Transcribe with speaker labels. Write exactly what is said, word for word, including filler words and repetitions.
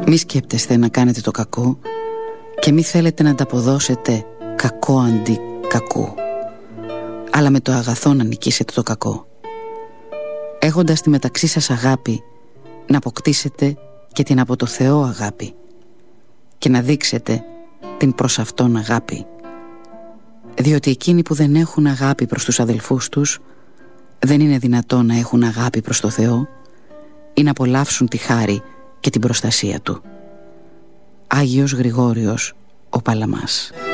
Speaker 1: Μη σκέπτεστε να κάνετε το κακό και μη θέλετε να ανταποδώσετε κακό αντί κακού, αλλά με το αγαθό να νικήσετε το κακό, έχοντας τη μεταξύ σας αγάπη να αποκτήσετε και την από το Θεό αγάπη και να δείξετε την προς Αυτόν αγάπη, διότι εκείνοι που δεν έχουν αγάπη προς τους αδελφούς τους δεν είναι δυνατό να έχουν αγάπη προς το Θεό ή να απολαύσουν τη χάρη και την προστασία Του. Άγιος Γρηγόριος ο Παλαμάς.